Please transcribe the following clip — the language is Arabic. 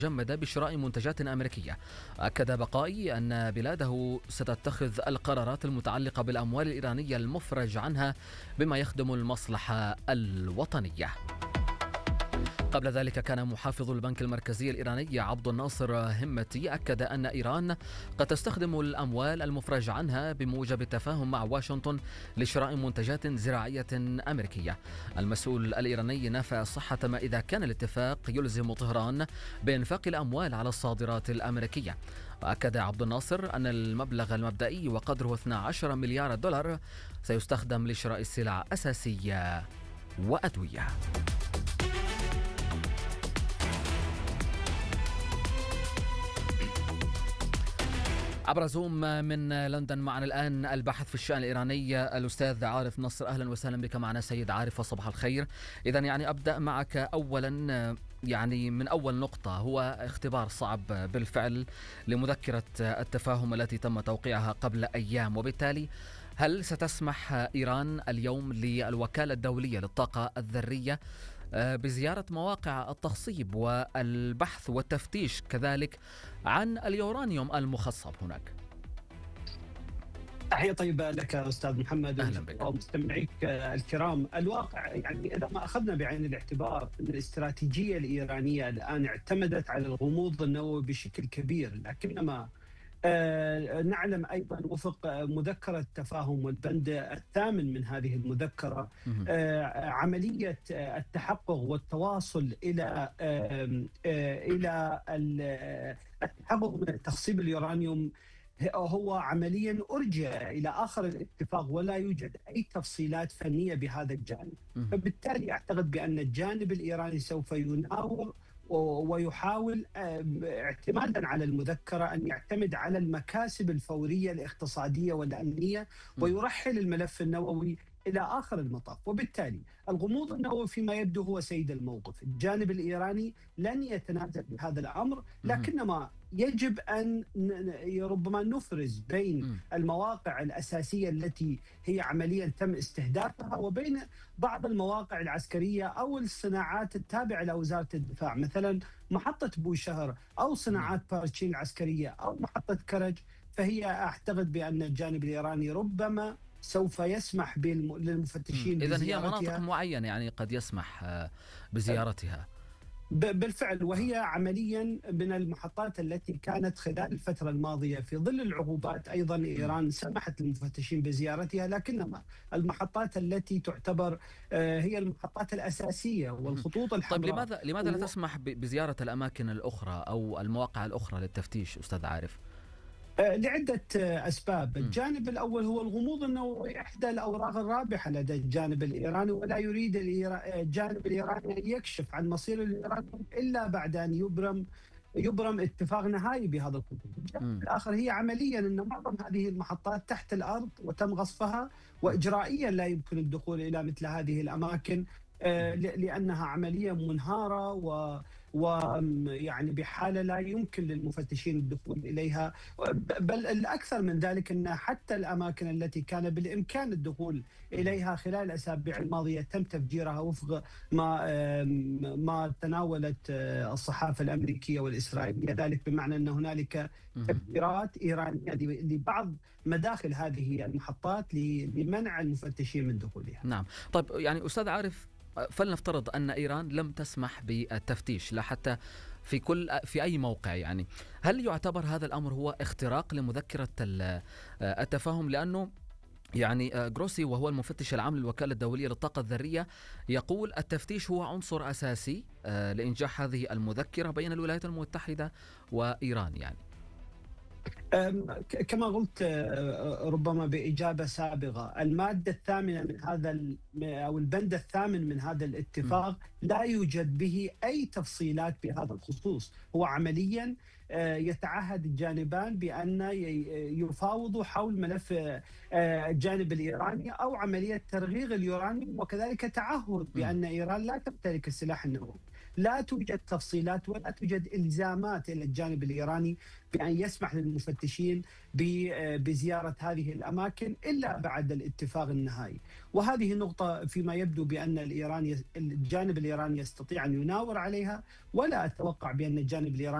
جمد بشراء منتجات أمريكية. أكد بقائي أن بلاده ستتخذ القرارات المتعلقة بالأموال الإيرانية المفرج عنها بما يخدم المصلحة الوطنية. قبل ذلك كان محافظ البنك المركزي الإيراني عبد الناصر همتي أكد أن إيران قد تستخدم الأموال المفرج عنها بموجب التفاهم مع واشنطن لشراء منتجات زراعية أمريكية. المسؤول الإيراني نفى صحة ما إذا كان الاتفاق يلزم طهران بإنفاق الأموال على الصادرات الأمريكية. وأكد عبد الناصر أن المبلغ المبدئي وقدره 12 مليار دولار سيستخدم لشراء سلع أساسية وأدوية. عبر زوم من لندن معنا الآن الباحث في الشأن الإيراني الأستاذ عارف نصر. أهلا وسهلا بك معنا سيد عارف وصباح الخير. إذا أبدأ معك أولا من أول نقطة، هو اختبار صعب بالفعل لمذكرة التفاهم التي تم توقيعها قبل أيام، وبالتالي هل ستسمح إيران اليوم للوكالة الدولية للطاقة الذرية بزيارة مواقع التخصيب والبحث والتفتيش كذلك عن اليورانيوم المخصب هناك؟ تحية طيبة لك أستاذ محمد ومستمعيك الكرام. الواقع إذا ما أخذنا بعين الاعتبار أن الاستراتيجية الإيرانية الآن اعتمدت على الغموض النووي بشكل كبير، لكنما نعلم أيضا وفق مذكرة التفاهم والبند الثامن من هذه المذكرة عملية التحقق والتواصل إلى التحقق من تخصيب اليورانيوم هو عمليا أرجع إلى آخر الاتفاق، ولا يوجد أي تفصيلات فنية بهذا الجانب. فبالتالي أعتقد بأن الجانب الإيراني سوف يناور ويحاول اعتمادا على المذكرة أن يعتمد على المكاسب الفورية الاقتصادية والأمنية ويرحل الملف النووي إلى آخر المطاف. وبالتالي الغموض النووي فيما يبدو هو سيد الموقف. الجانب الإيراني لن يتنازل بهذا الأمر، لكنما يجب أن ربما نفرز بين المواقع الأساسية التي هي عمليا تم استهدافها وبين بعض المواقع العسكرية أو الصناعات التابعة لوزارة الدفاع، مثلا محطة بوشهر أو صناعات بارتشين العسكرية أو محطة كرج. فهي أعتقد بأن الجانب الإيراني ربما سوف يسمح للمفتشين إذن هي مناطق معينة قد يسمح بزيارتها بالفعل، وهي عمليا من المحطات التي كانت خلال الفترة الماضية في ظل العقوبات أيضا إيران سمحت للمفتشين بزيارتها، لكنما المحطات التي تعتبر هي المحطات الأساسية والخطوط الحمراء. طيب لماذا لا تسمح بزيارة الأماكن الأخرى أو المواقع الأخرى للتفتيش أستاذ عارف؟ لعدة أسباب. الجانب الأول هو الغموض النووي، إحدى الأوراق الرابحة لدى الجانب الإيراني، ولا يريد الجانب الإيراني أن يكشف عن مصير الإيراني إلا بعد أن يبرم اتفاق نهائي بهذا الخطوط. الجانب الآخر هي عمليا أن معظم هذه المحطات تحت الأرض وتم غصبها، وإجرائيا لا يمكن الدخول إلى مثل هذه الأماكن لأنها عملية منهارة بحالة لا يمكن للمفتشين الدخول إليها. بل الأكثر من ذلك أن حتى الأماكن التي كان بالإمكان الدخول إليها خلال الأسابيع الماضية تم تفجيرها وفق ما تناولت الصحافة الأمريكية والإسرائيلية، ذلك بمعنى أن هنالك تفجيرات إيرانية لبعض مداخل هذه المحطات لمنع المفتشين من دخولها. نعم. طيب أستاذ عارف، فلنفترض أن إيران لم تسمح بالتفتيش لا حتى في أي موقع، هل يعتبر هذا الأمر هو اختراق لمذكرة التفاهم؟ لأنه غروسي وهو المفتش العام للوكالة الدولية للطاقة الذرية يقول التفتيش هو عنصر أساسي لإنجاح هذه المذكرة بين الولايات المتحدة وإيران. كما قلت ربما بإجابة سابقة، المادة الثامنة من هذا أو البند الثامن من هذا الاتفاق لا يوجد به أي تفصيلات بهذا الخصوص. هو عمليا يتعهد الجانبان بأن يفاوضوا حول ملف الجانب الإيراني أو عملية ترغيغ اليورانيوم، وكذلك تعهد بأن إيران لا تمتلك السلاح النووي. لا توجد تفصيلات ولا توجد إلزامات إلى الجانب الإيراني بأن يسمح للمفتشين بزيارة هذه الأماكن إلا بعد الاتفاق النهائي. وهذه النقطة فيما يبدو بأن الجانب الإيراني يستطيع أن يناور عليها، ولا أتوقع بأن الجانب الإيراني